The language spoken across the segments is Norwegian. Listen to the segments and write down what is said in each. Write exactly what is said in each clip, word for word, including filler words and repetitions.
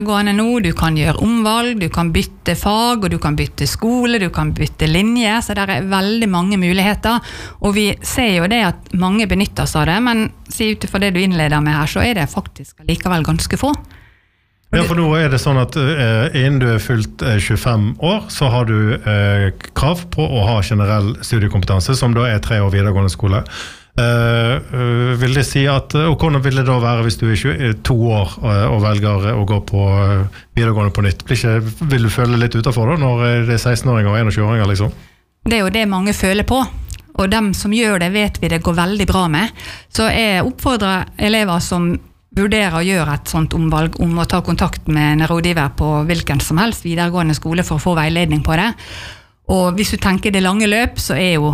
gående nå, du kan gjøre omvalg, du kan bytte fag, og du kan bytte skole, du kan bytte linje, så det er veldig mange muligheter, og vi ser jo det at mange benytter seg av det, men si utifra det du innleder med her, så er det faktisk likevel ganske få. Ja, for nå er det sånn at eh, innen du er fylt eh, tjuefem år, så har du eh, krav på å ha generell studiekompetanse, som da er tre år videregående skole. Uh, uh, vil det si at, og hvordan vil det da være hvis du er tjueto år uh, og velger å gå på uh, videregående på nytt? Ikke, vil du føle litt utenfor da, når det er seksten-åringer og tjueen-åringer liksom? Det er jo det mange føler på, og dem som gjør det vet vi det går veldig bra med. Så jeg oppfordrer elever som vurderer å gjøre et sånt omvalg om å ta kontakt med en rådgiver på hvilken som helst videregående skole for å få veiledning på det. Og hvis du tenker det lange løp, så er jo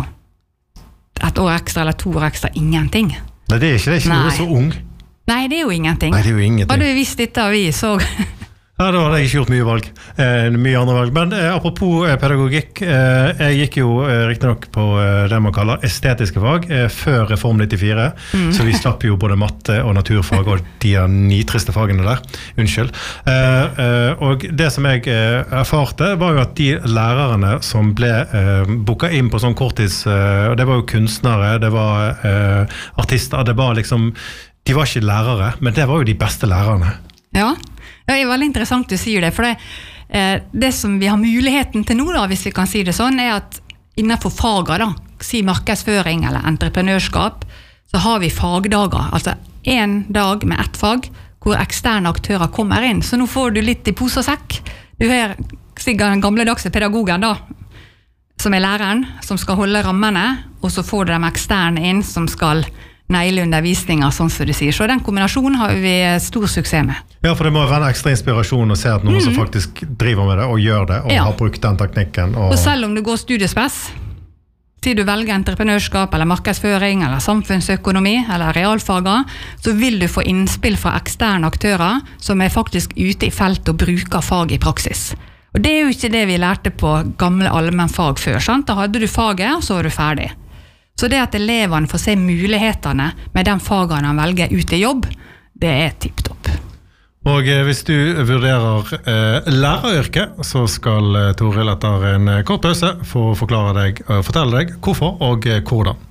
et år ekstra eller to år ekstra ingenting. Nei, det er ikke det, ikke noe så ung. Nei, det er jo ingenting. Nei, det er jo ingenting. Hadde vi visst dette, vi så... Ja, da hadde jeg ikke gjort mye valg, eh, mye andre valg. Men eh, apropos eh, pedagogikk, eh, jeg gikk jo eh, riktig nok på eh, det man kaller estetiske fag eh, før Reform nittifire, mm. så vi slapp jo både matte og naturfag og de nitriste fagene der, unnskyld. Eh, eh, og det som jeg eh, erfarte var jo at de lærerne som ble eh, boket inn på sånn korttids, eh, det var jo kunstnere, det var eh, artister, det var liksom, de var ikke lærere, men det var jo de beste lærerne. Ja, det er veldig interessant du sier det, for det, eh, det som vi har muligheten til nå, da, hvis vi kan si det sånn, er at innenfor faget, da, si markedsføring eller entreprenørskap, så har vi fagdager, altså en dag med ett fag, hvor eksterne aktører kommer inn. Så nå får du litt i pose og sekk. Du har sikkert den gamledagse pedagogen, da, som er læreren, som skal holde rammene, og så får du de eksterne inn som skal neile undervisninger, sånn som du sier. Så den kombinasjonen har vi stor suksess med. Ja, for det må være en ekstra inspirasjon å se at noen mm. som faktisk driver med det og gjør det, og ja. har brukt den teknikken. Og... og selv om du går studiespes, sier du velger entreprenørskap, eller markedsføring, eller samfunnsøkonomi, eller realfager, så vil du få innspill fra eksterne aktører som er faktisk ute i felt og bruker fag i praksis. Og det er jo ikke det vi lærte på gamle allmennfag før, sant? Da hadde du faget, og så var du ferdig. Så det at eleverne får se mulighetene med den fagene han velger ut i jobb, det er tipptopp. Og eh, hvis du vurderer eh, læreryrket, så skal eh, Toril etter en kort pause få forklare deg, eh, fortelle deg hvorfor og eh, hvordan.